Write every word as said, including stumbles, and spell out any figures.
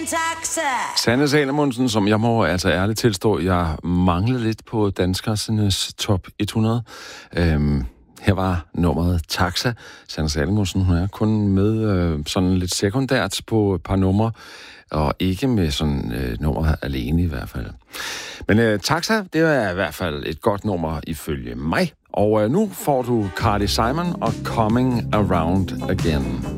Sanne Salomonsen, som jeg må altså ærligt tilstå, jeg manglede lidt på danskernes top hundrede. Øhm, her var nummeret Taxa. Sanne Salomonsen, hun er kun med øh, sådan lidt sekundært på et par numre, og ikke med sådan øh, nummer alene i hvert fald. Men øh, Taxa, det er i hvert fald et godt nummer ifølge mig. Og øh, nu får du Carly Simon og Coming Around Again.